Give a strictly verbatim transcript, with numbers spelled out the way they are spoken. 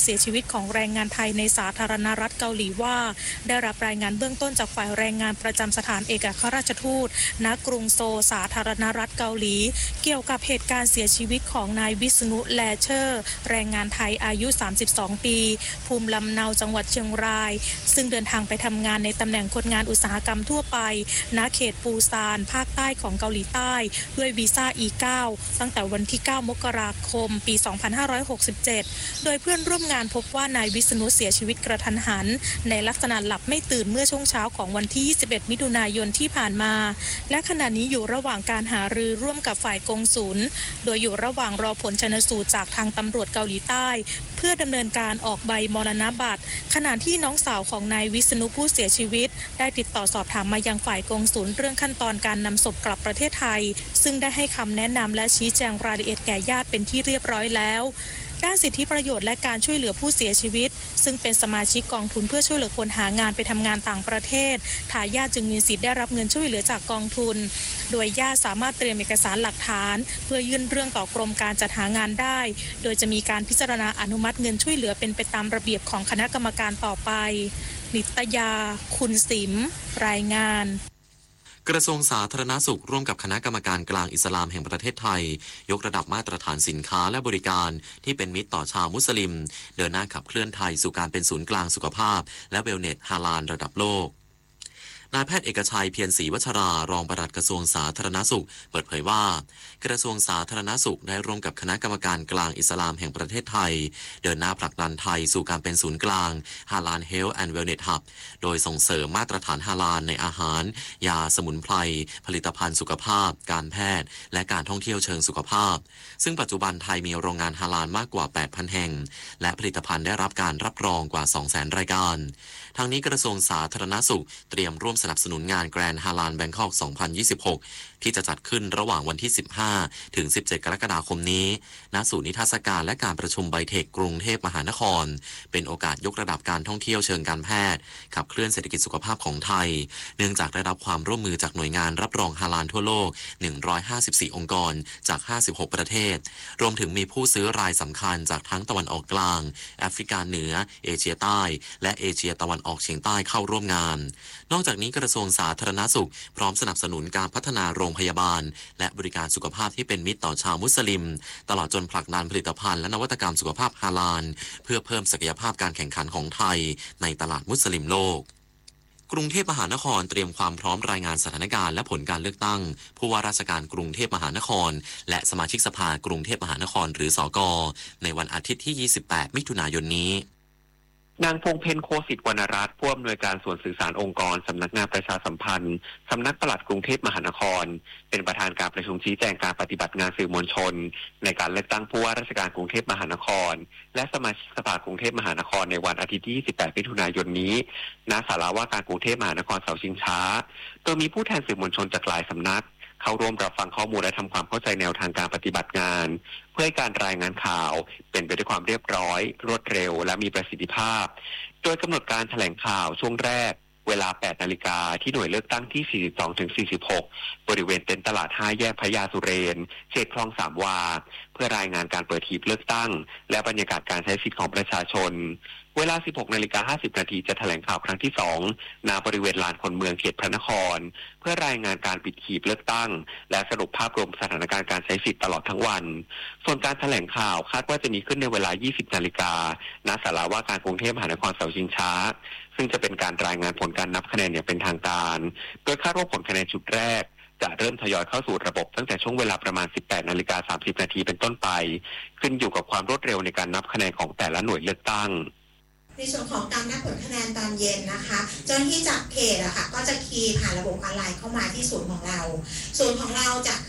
เสียชีวิตของแรงงานไทยในสาธารณรัฐเกาหลีว่าได้รับรายงานเบื้องต้นจากฝ่ายแรงงานประจำสถานเอกอัครราชทูตณกรุงโซลสาธารณรัฐเกาหลีเกี่ยวกับเหตุการณ์เสียชีวิตของนายวิษณุแลเชอร์แรงงานไทยอายุสามสิบสองปีภูมิลำเนาจังหวัดเชียงรายซึ่งเดินทางไปทำงานในตำแหน่งคนงานอุตสาหกรรมทั่วไปณเขตปูซานภาคใต้ของเกาหลีใต้ด้วยวีซ่า อี ไนน์ ตั้งแต่วันที่เก้ามกราคมปีสองพันห้าร้อยหกสิบเจ็ดโดยเพื่อนร่วมงานพบว่านายวิษณุเสียชีวิตกระทันหันในลักษณะหลับไม่ตื่นเมื่อช่วงเช้าของวันที่ยี่สิบเอ็ดมิถุนายนที่ผ่านมาและขณะนี้อยู่ระหว่างการหารือร่วมกับฝ่ายกงสุลโดยอยู่ระหว่างรอผลชันสูตรจากทางตำรวจเกาหลีใต้เพื่อดำเนินการออกใบมรณบัตรขณะที่น้องสาวของนายวิษณุผู้เสียชีวิตได้ติดต่อสอบถามมายังฝ่ายกงสุลเรื่องขั้นตอนการนำศพกลับประเทศไทยซึ่งได้ให้คำแนะนำและชี้แจงรายละเอียดแก่ญาติเป็นที่เรียบร้อยแล้วด้านสิทธิประโยชน์และการช่วยเหลือผู้เสียชีวิตซึ่งเป็นสมาชิกกองทุนเพื่อช่วยเหลือคนหางานไปทำงานต่างประเทศทายาทจึงมีสิทธิ์ได้รับเงินช่วยเหลือจากกองทุนโดยญาติสามารถเตรียมเอกสารหลักฐานเพื่อยื่นเรื่องต่อกรมการจัดหางานได้โดยจะมีการพิจารณาอนุมัติเงินช่วยเหลือเป็นไปตามระเบียบของคณะกรรมการต่อไปนิตยาคุณสิมรายงานกระทรวงสาธารณสุขร่วมกับคณะกรรมการกลางอิสลามแห่งประเทศไทยยกระดับมาตรฐานสินค้าและบริการที่เป็นมิตรต่อชาวมุสลิมเดินหน้าขับเคลื่อนไทยสู่การเป็นศูนย์กลางสุขภาพและเวลเนสฮาลาลระดับโลกนายแพทย์เอกชัยเพียรศรีวัชรารองปลัดกระทรวงสาธารณสุขเปิดเผยว่ากระทรวงสาธารณสุขได้ร่วมกับคณะกรรมการกลางอิสลามแห่งประเทศไทยเดินหน้าผลักดันไทยสู่การเป็นศูนย์กลางฮาลาลเฮลท์แอนด์เวลเนสฮับโดยส่งเสริมมาตรฐานฮาลาลในอาหารยาสมุนไพรผลิตภัณฑ์สุขภาพการแพทย์และการท่องเที่ยวเชิงสุขภาพซึ่งปัจจุบันไทยมีโรงงานฮาลาลมากกว่า แปดพัน แห่งและผลิตภัณฑ์ได้รับการรับรองกว่า สองแสน รายการทางนี้กระทรวงสาธารณสุขเตรียมร่วมสนับสนุนงานแกรนด์ฮาลาลแบงคอก สองพันยี่สิบหก ที่จะจัดขึ้นระหว่างวันที่ สิบห้า ถึง สิบเจ็ด กรกฎาคมนี้ณศูนย์นิทรรศการและการประชุมไบเทคกรุงเทพมหานครเป็นโอกาสยกระดับการท่องเที่ยวเชิงการแพทย์ขับเคลื่อนเศรษฐกิจสุขภาพของไทยเนื่องจากได้รับความร่วมมือจากหน่วยงานรับรองฮาลาลทั่วโลก หนึ่งร้อยห้าสิบสี่ องค์กรจาก ห้าสิบหก ประเทศรวมถึงมีผู้ซื้อรายสำคัญจากทั้งตะวันออกกลางแอฟริกาเหนือเอเชียใต้และเอเชียตะวันออกเฉียงใต้เข้าร่วมงานนอกจากนี้กระทรวงสาธารณสุขพร้อมสนับสนุนการพัฒนาโรงพยาบาลและบริการสุขภาพที่เป็นมิตรต่อชาวมุสลิมตลอดจนผลักดันผลิตภัณฑ์และนวัตกรรมสุขภาพฮาลาลเพื่อเพิ่มศักยภาพการแข่งขันของไทยในตลาดมุสลิมโลกกรุงเทพมหานครเตรียมความพร้อมรายงานสถานการณ์และผลการเลือกตั้งผู้ว่าราชการกรุงเทพมหานครและสมาชิกสภากรุงเทพมหานครหรือสกในวันอาทิตย์ที่ ยี่สิบแปด มิถุนายนนี้นางพงเพ็ญโคสิทธิ์วรรณรัตน์ผู้อำนวยการส่วนสื่อสารองค์กรสำนักงานประชาสัมพันธ์สำนักปลัดกรุงเทพมหานครเป็นประธานการประชุมชี้แจงการปฏิบัติงานสื่อมวลชนในการเลือกตั้งผู้ว่าราชการกรุงเทพมหานครและสมาชิกสภากรุงเทพมหานครในวันอาทิตย์ที่ ยี่สิบแปด มิถุนายนนี้ณศาลาว่าการกรุงเทพมหานครเสาชิงช้าโดยมีผู้แทนสื่อมวลชนจากหลายสำนักเข้าร่วมรับฟังข้อมูลและทำความเข้าใจแนวทางการปฏิบัติงานเพื่อให้การรายงานข่าวเป็นไปด้วยความเรียบร้อยรวดเร็วและมีประสิทธิภาพโดยกำหนดการแถลงข่าวช่วงแรกเวลา แปดนาฬิกาที่หน่วยเลือกตั้งที่ สี่สิบสองถึงสี่สิบหก บริเวณเต็นท์ตลาดห้าแยกพญาสุเรนเขตคลองสามวาเพื่อรายงานการเปิดหีบเลือกตั้งและบรรยากาศการใช้สิทธิของประชาชนเวลา สิบหกนาฬิกาห้าสิบนาทีจะแถลงข่าวครั้งที่สองณบริเวณลานคนเมืองเขตพระนครเพื่อรายงานการปิดหีบเลือกตั้งและสรุปภาพรวมสถานการณ์การใช้สิทธิ์ตลอดทั้งวันส่วนการแถลงข่าวคาดว่าจะมีขึ้นในเวลา ยี่สิบนาฬิกาณศาลาว่าการกรุงเทพมหานครเสาชิงช้าซึ่งจะเป็นการรายงานผลการนับคะแนนอย่างเป็นทางการโดยคาดว่าผลคะแนนชุดแรกจะเริ่มทยอยเข้าสู่ระบบตั้งแต่ช่วงเวลาประมาณ สิบแปดนาฬิกาสามสิบนาทีเป็นต้นไปขึ้นอยู่กับความรวดเร็วในการนับคะแนนของแต่ละหน่วยเลือกตั้งในส่วนของการนับผลคะแนนตอนเย็นนะคะเจ้าหน้าที่จากเขตอะค่ะก็จะคีย์ผ่านระบบออนไลน์เข้ามาที่ศูนย์ของเราศูนย์ของเราจะ